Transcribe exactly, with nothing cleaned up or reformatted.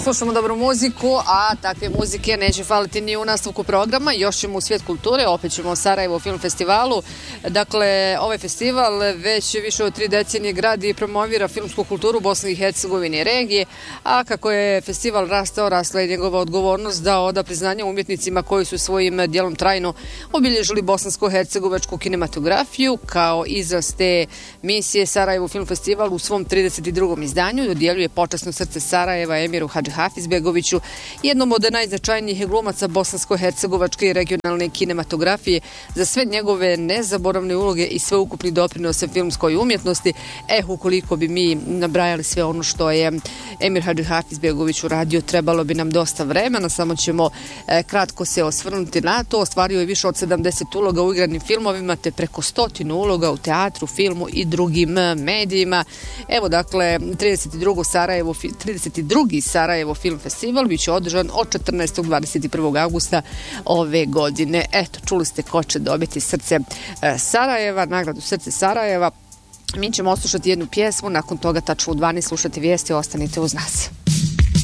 Slušamo dobru muziku, a takve muzike neće faliti ni u nastavku programa. Još ćemo u Svijet kulture, opet ćemo o Sarajevo film festivalu. Dakle, ovaj festival već više od tri decenije gradi i promovira filmsku kulturu Bosne i Hercegovine i regije, a kako je festival rastao, rasla je njegova odgovornost da oda priznanje umjetnicima koji su svojim dijelom trajno obilježili bosansko-hercegovačku kinematografiju. Kao izraz te misije, Sarajevo film festival u svom trideset drugom izdanju dodjeljuje počasno srce Sarajeva Emiru Hadžihafizbegoviću, jednom od najznačajnijih glumaca bosansko-hercegovačke i regionalne kinematografije, za sve njegove nezaboravne uloge i sveukupni doprinose filmskoj umjetnosti. E, ukoliko bi mi nabrajali sve ono što je Emir Hadžihafizbegović uradio, trebalo bi nam dosta vremena, samo ćemo e, kratko se osvrnuti na to. Ostvario je više od sedamdeset uloga u igranim filmovima, te preko stotinu uloga u teatru, filmu i drugim medijima. Evo, dakle, trideset drugi Sarajevo, trideset drugi Sarajevo film festival biće održan od četrnaestog do dvadeset prvog avgusta ove godine. Eto, čuli ste ko će dobiti srce Sarajeva, nagradu Srce Sarajeva. Mi ćemo oslušati jednu pjesmu, nakon toga tačno u dvanaest slušati vijesti, ostanite uz nas.